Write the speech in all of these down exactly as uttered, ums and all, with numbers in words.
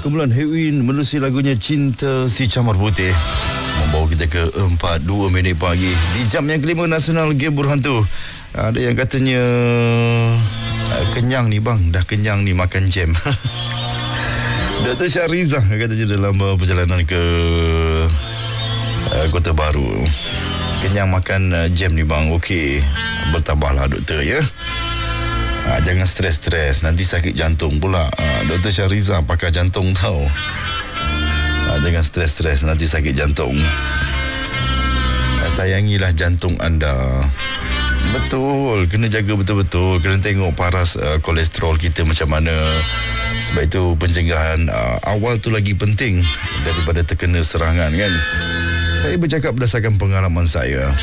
Kumpulan Hewin menerusi lagunya Cinta Si Camar Putih membawa kita ke empat puluh dua minit pagi di jam yang kelima nasional Game Berhantu. Ada yang katanya kenyang ni bang, dah kenyang ni makan jam. Doktor Syahrizah katanya dalam perjalanan ke uh, Kota Baru. Kenyang makan uh, jam ni bang. Okey, bertabahlah doktor ya. Uh, jangan stres-stres, nanti sakit jantung pula. Uh, Doktor Syahrizah pakar jantung tau. Uh, jangan stres-stres, nanti sakit jantung. Uh, sayangilah jantung anda. Betul, kena jaga betul-betul. Kena tengok paras uh, kolesterol kita macam mana. Sebab itu pencegahan uh, awal tu lagi penting daripada terkena serangan kan. Saya bercakap berdasarkan pengalaman saya.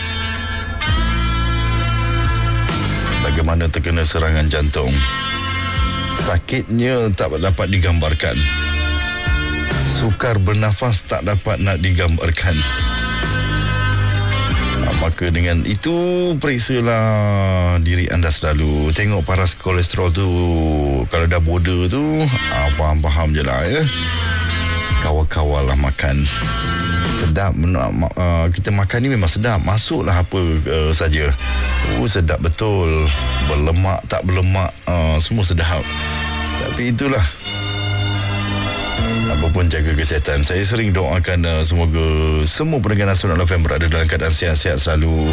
Bagaimana terkena serangan jantung. Sakitnya tak dapat digambarkan. Sukar bernafas tak dapat nak digambarkan. Maka dengan itu periksalah diri anda selalu. Tengok paras kolesterol tu. Kalau dah border tu, ah, faham-faham je lah ya. Kawal-kawal lah makan. Sedap. Uh, kita makan ni memang sedap. Masuklah apa uh, saja. Oh, sedap betul. Berlemak tak berlemak, uh, semua sedap. Tapi itulah, apapun jaga kesihatan. Saya sering doakan uh, semoga semua pendengar Nasional F M berada dalam keadaan sihat-sihat selalu.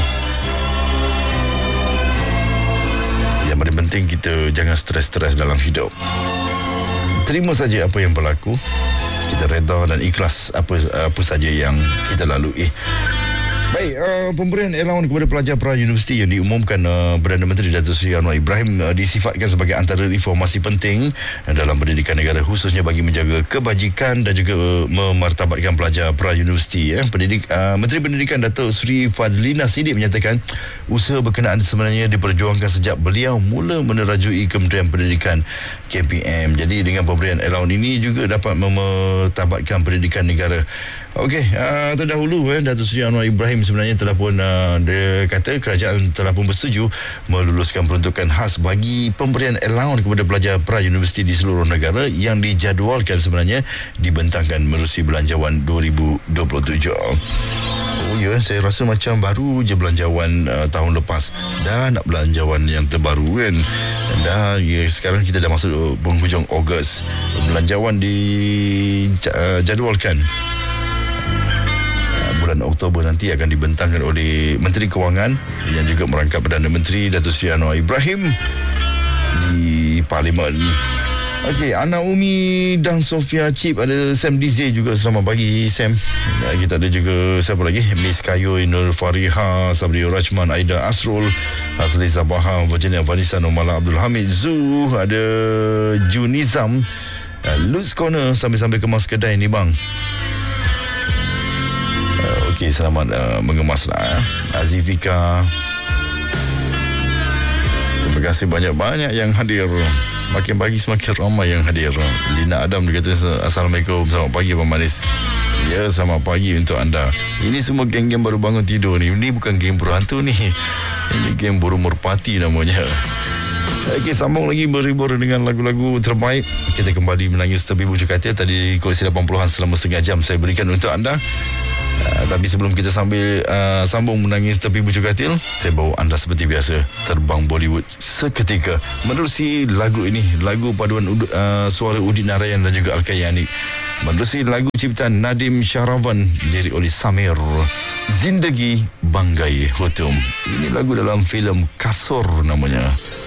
Yang paling penting kita jangan stres-stres dalam hidup. Terima saja apa yang berlaku. Kita reda dan ikhlas apa apa saja yang kita lalui. Baik, uh, pemberian allowance kepada pelajar pra-universiti yang diumumkan uh, Perdana Menteri Datuk Seri Anwar Ibrahim uh, disifatkan sebagai antara informasi penting dalam pendidikan negara, khususnya bagi menjaga kebajikan dan juga uh, memartabatkan pelajar pra-universiti. Eh. Pendidik, uh, Menteri Pendidikan Datuk Seri Fadlina Siddiq menyatakan usaha berkenaan sebenarnya diperjuangkan sejak beliau mula menerajui Kementerian Pendidikan K P M. Jadi dengan pemberian allowance ini juga dapat memartabatkan pendidikan negara. Okey, uh, terdahulu eh, Datuk Seri Anwar Ibrahim sebenarnya telah pun uh, dia kata kerajaan telah pun bersetuju meluluskan peruntukan khas bagi pemberian allowance kepada pelajar pra-universiti di seluruh negara yang dijadualkan sebenarnya dibentangkan menerusi belanjawan dua ribu dua puluh tujuh. Oh ya, saya rasa macam baru je belanjawan uh, tahun lepas. Dah nak belanjawan yang terbaru kan. Dah ya, sekarang kita dah masuk penghujung Ogos. Belanjawan dijadualkan bulan Oktober nanti akan dibentangkan oleh Menteri Kewangan yang juga merangkap Perdana Menteri Datuk Seri Anwar Ibrahim di Parlimen. Okey, Ana Umi dan Sofia Chip, ada Sam Dize juga. Selamat pagi Sam. Ya, kita ada juga siapa lagi? Miss Kayo, Nur Fariha, Sabri Rachman, Aida Asrul, Hasli Sabaha, Virginia Vanessa, Nomala Abdul Hamid Zu, ada Junizam, uh, Lutz Corner, sambil-sambil kemas kedai ni bang. Okey, selamat uh, mengemaslah eh. Azifika. Terima kasih banyak-banyak yang hadir. Makin pagi semakin ramai yang hadir. Lina Adam dia kata Assalamualaikum, selamat pagi Abang Manis. Ya, selamat pagi untuk anda. Ini semua geng-geng baru bangun tidur ni. Ini bukan geng berhantu ni. Ini geng burung merpati namanya. Okey, sambung lagi berhibur dengan lagu-lagu terbaik. Kita kembali menangis tepi bujuk katil. Tadi koleksi lapan puluhan selama setengah jam saya berikan untuk anda. Uh, tapi sebelum kita sambil uh, sambung menangis tepi bujuk katil, saya bawa anda seperti biasa terbang Bollywood seketika menerusi lagu ini, lagu paduan uh, suara Udin Narayan dan juga Al-Kayani, menerusi lagu ciptaan Nadim Syahravan, lirik oleh Samir, Zindagi Banggai Hutum. Ini lagu dalam filem Kasur namanya.